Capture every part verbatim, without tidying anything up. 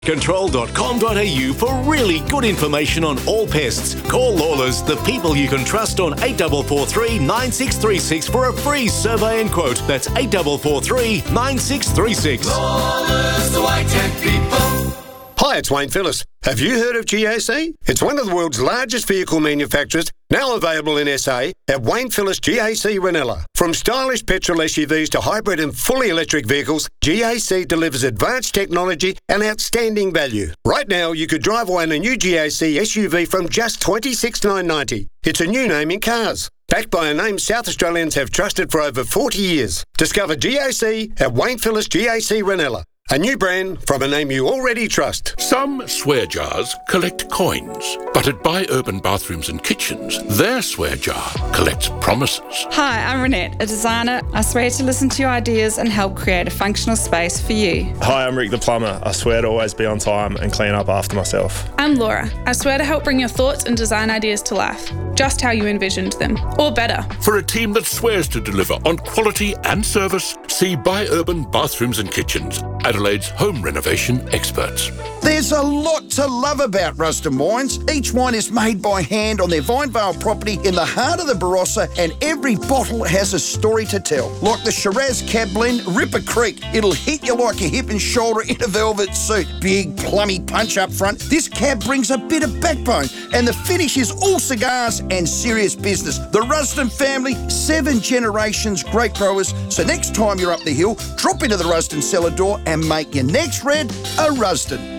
control dot com dot a u for really good information on all pests. Call Lawlers, the people you can trust, on eight four four three, nine six three six for a free survey and quote. That's eight four four three, nine six three six. Lawlers, the white tech people. Hi, it's Wayne Phillis. Have you heard of G A C? It's one of the world's largest vehicle manufacturers, now available in S A at Wayne Phillis G A C Ranella. From stylish petrol S U Vs to hybrid and fully electric vehicles, G A C delivers advanced technology and outstanding value. Right now, you could drive away in a new G A C S U V from just twenty-six thousand nine hundred ninety dollars. It's a new name in cars, backed by a name South Australians have trusted for over forty years. Discover G A C at Wayne Phillis G A C Ranella. A new brand from a name you already trust. Some swear jars collect coins, but at Buy Urban Bathrooms and Kitchens, their swear jar collects promises. Hi, I'm Renette, a designer. I swear to listen to your ideas and help create a functional space for you. Hi, I'm Rick the plumber. I swear to always be on time and clean up after myself. I'm Laura. I swear to help bring your thoughts and design ideas to life, just how you envisioned them, or better. For a team that swears to deliver on quality and service, see Buy Urban Bathrooms and Kitchens, Adelaide's home renovation experts. There's a lot to love about Rusden Wines. Each wine is made by hand on their Vinevale property in the heart of the Barossa, and every bottle has a story to tell. Like the Shiraz Cab Blend, Ripper Creek. It'll hit you like a hip and shoulder in a velvet suit. Big, plummy punch up front. This cab brings a bit of backbone, and the finish is all cigars and serious business. The Rusden family, seven generations, great growers. So next time you're up the hill, drop into the Rusden cellar door and make your next red a Rusden.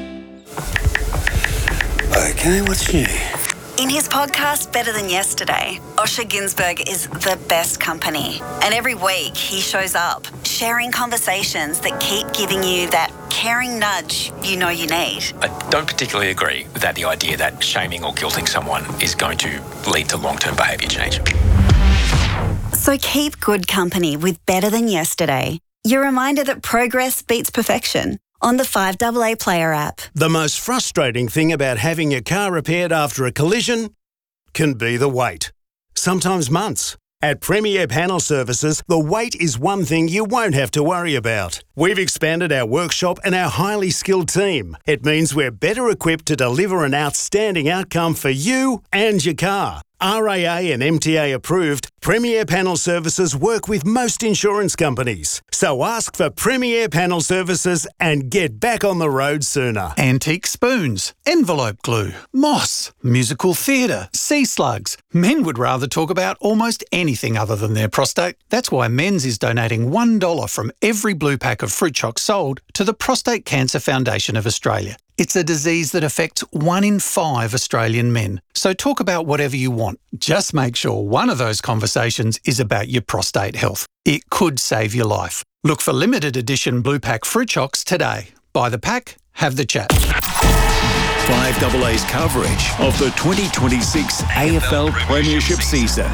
Okay, what's new? In his podcast, Better Than Yesterday, Osher Ginsberg is the best company. And every week he shows up, sharing conversations that keep giving you that caring nudge you know you need. I don't particularly agree with that, the idea that shaming or guilting someone is going to lead to long-term behaviour change. So keep good company with Better Than Yesterday. Your reminder that progress beats perfection. On the five A A Player app. The most frustrating thing about having your car repaired after a collision can be the wait. Sometimes months. At Premier Panel Services, the wait is one thing you won't have to worry about. We've expanded our workshop and our highly skilled team. It means we're better equipped to deliver an outstanding outcome for you and your car. R A A and M T A approved, Premier Panel Services work with most insurance companies. So ask for Premier Panel Services and get back on the road sooner. Antique spoons, envelope glue, moss, musical theatre, sea slugs. Men would rather talk about almost anything other than their prostate. That's why Men's is donating one dollar from every blue pack of fruit choc sold to the Prostate Cancer Foundation of Australia. It's a disease that affects one in five Australian men. So talk about whatever you want. Just make sure one of those conversations is about your prostate health. It could save your life. Look for limited edition Blue Pack Fruit Chocs today. Buy the pack, have the chat. five A A's coverage of the twenty twenty-six A F L Premiership season.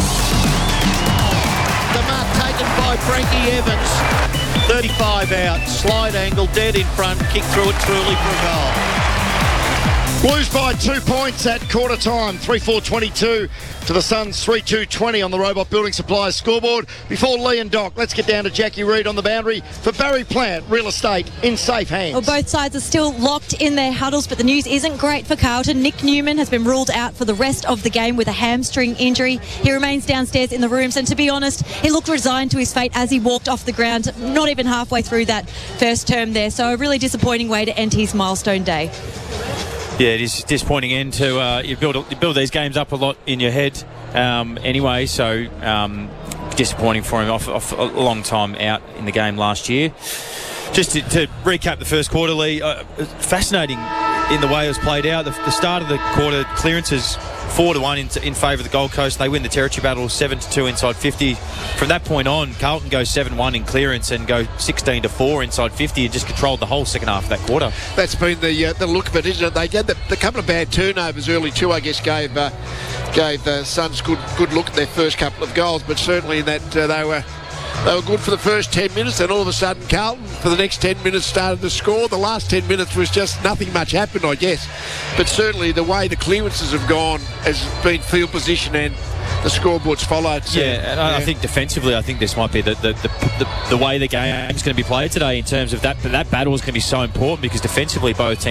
The mark taken by Frankie Evans. thirty-five out, slide angle, dead in front, kick through it truly for a goal. Blues by two points at quarter time, three four twenty-two to the Suns, three two twenty on the Robot Building Supplies scoreboard. Before Lee and Doc, let's get down to Jackie Reid on the boundary for Barry Plant Real Estate in safe hands. Well, both sides are still locked in their huddles, but the news isn't great for Carlton. Nick Newman has been ruled out for the rest of the game with a hamstring injury. He remains downstairs in the rooms, and to be honest, he looked resigned to his fate as he walked off the ground, not even halfway through that first term there. So a really disappointing way to end his milestone day. Yeah, it is a disappointing end to uh, you build you build these games up a lot in your head um, anyway, so um, disappointing for him off, off a long time out in the game last year. Just to, to recap the first quarter, Lee, uh, fascinating in the way it was played out. The, the start of the quarter, clearances four to one in, in favour of the Gold Coast. They win the territory battle seven to two inside fifty. From that point on, Carlton goes seven one in clearance and go sixteen to four inside fifty and just controlled the whole second half of that quarter. That's been the uh, the look of it, isn't it? They had the, the couple of bad turnovers early too, I guess, gave uh, gave the Suns good good look at their first couple of goals, but certainly in that uh, they were They were good for the first ten minutes, and all of a sudden Carlton for the next ten minutes started to score. The last ten minutes was just nothing much happened, I guess. But certainly the way the clearances have gone has been field position and the scoreboards followed. So, yeah, and I, yeah. I think defensively, I think this might be the the, the, the, the way the game's going to be played today in terms of that. That battle is going to be so important because defensively, both teams